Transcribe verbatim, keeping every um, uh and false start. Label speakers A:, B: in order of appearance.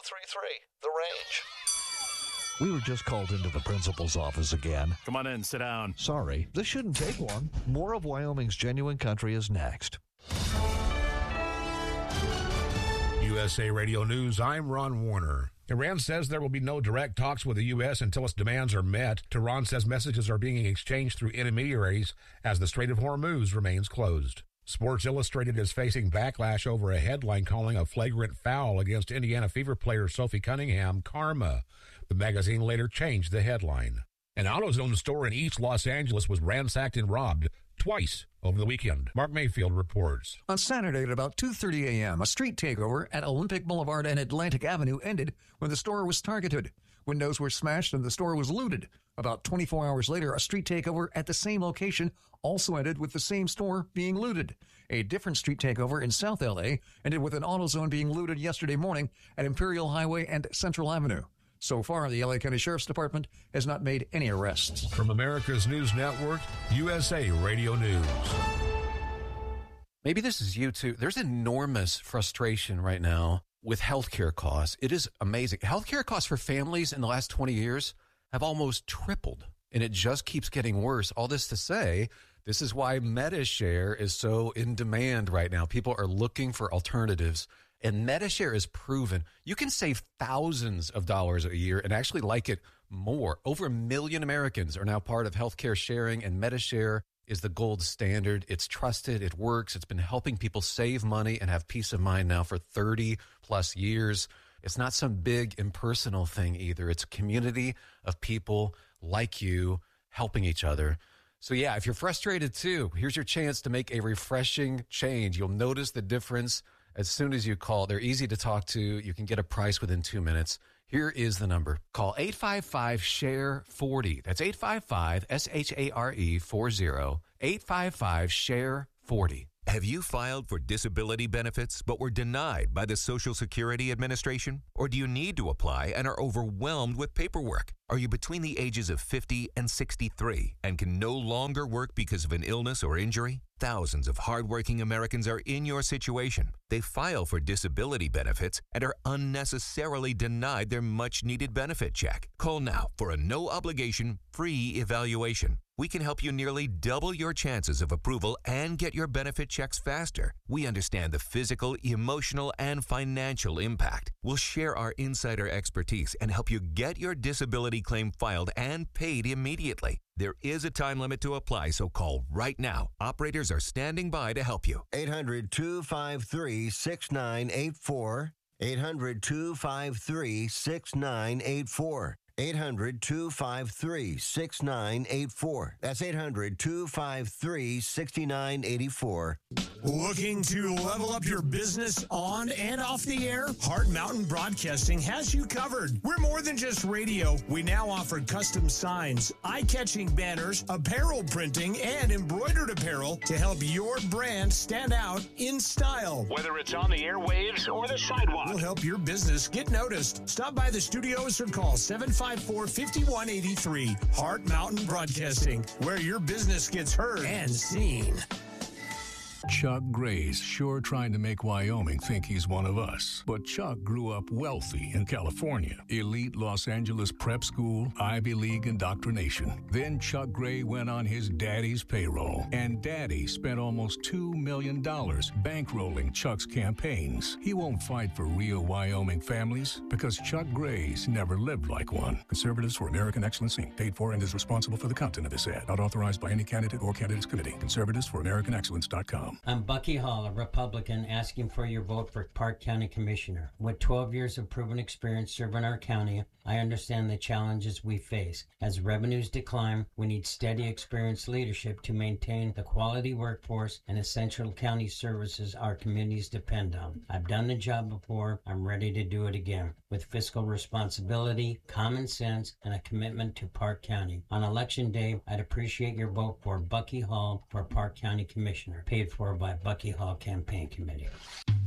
A: three three, The Range.
B: We were just called into the principal's office again.
C: Come on in, sit down.
B: Sorry, this shouldn't take long. More of Wyoming's Genuine Country is next.
D: U S A Radio News, I'm Ron Warner. Iran says there will be no direct talks with the U S until its demands are met. Tehran says messages are being exchanged through intermediaries as the Strait of Hormuz remains closed. Sports Illustrated is facing backlash over a headline calling a flagrant foul against Indiana Fever player Sophie Cunningham karma. The magazine later changed the headline. An AutoZone store in East Los Angeles was ransacked and robbed twice over the weekend. Mark Mayfield reports.
E: On Saturday at about two thirty a.m., a street takeover at Olympic Boulevard and Atlantic Avenue ended when the store was targeted. Windows were smashed and the store was looted. About twenty-four hours later, a street takeover at the same location also ended with the same store being looted. A different street takeover in South L A ended with an AutoZone being looted yesterday morning at Imperial Highway and Central Avenue. So far, the L A County Sheriff's Department has not made any arrests.
D: From America's News Network, U S A Radio News.
F: Maybe this is you too. There's enormous frustration right now with healthcare costs. It is amazing. Healthcare costs for families in the last twenty years have almost tripled, and it just keeps getting worse. All this to say, this is why MediShare is so in demand right now. People are looking for alternatives. And MediShare is proven you can save thousands of dollars a year and actually like it more. Over a million Americans are now part of healthcare sharing, and MediShare is the gold standard. It's trusted. It works. It's been helping people save money and have peace of mind now for thirty plus years. It's not some big impersonal thing either. It's a community of people like you helping each other. So yeah, if you're frustrated too, here's your chance to make a refreshing change. You'll notice the difference as soon as you call. They're easy to talk to. You can get a price within two minutes. Here is the number. Call eight five five, S H A R E, forty. That's eight five five, S H A R E, forty. eight five five, S H A R E, forty.
G: Have you filed for disability benefits but were denied by the Social Security Administration? Or do you need to apply and are overwhelmed with paperwork? Are you between the ages of fifty and sixty-three and can no longer work because of an illness or injury? Thousands of hardworking Americans are in your situation. They file for disability benefits and are unnecessarily denied their much-needed benefit check. Call now for a no-obligation, free evaluation. We can help you nearly double your chances of approval and get your benefit checks faster. We understand the physical, emotional, and financial impact. We'll share our insider expertise and help you get your disability claim filed and paid immediately. There is a time limit to apply, so call right now. Operators are standing by to help you.
H: eight hundred, two five three, six nine eight four. eight hundred, two five three, six nine eight four. eight hundred, two five three, six nine eight four. That's eight hundred, two five three, six nine eight four.
I: Looking to level up your business on and off the air? Heart Mountain Broadcasting has you covered. We're more than just radio. We now offer custom signs, eye-catching banners, apparel printing, and embroidered apparel to help your brand stand out in style. Whether it's on the airwaves or the sidewalk, we'll help your business get noticed. Stop by the studios or call seven five four, five one eight three. Heart Mountain Broadcasting, where your business gets heard and seen.
J: Chuck Gray's sure trying to make Wyoming think he's one of us. But Chuck grew up wealthy in California. Elite Los Angeles prep school, Ivy League indoctrination. Then Chuck Gray went on his daddy's payroll. And daddy spent almost two million dollars bankrolling Chuck's campaigns. He won't fight for real Wyoming families because Chuck Gray's never lived like one. Conservatives for American Excellence, Incorporated. Paid for and is responsible for the content of this ad. Not authorized by any candidate or candidates committee. Conservatives for American Excellence dot com.
K: I'm Bucky Hall, a Republican, asking for your vote for Park County Commissioner. With twelve years of proven experience serving our county, I understand the challenges we face. As revenues decline, we need steady, experienced leadership to maintain the quality workforce and essential county services our communities depend on. I've done the job before. I'm ready to do it again. With fiscal responsibility, common sense, and a commitment to Park County. On Election Day, I'd appreciate your vote for Bucky Hall for Park County Commissioner, paid for by Bucky Hall Campaign Committee.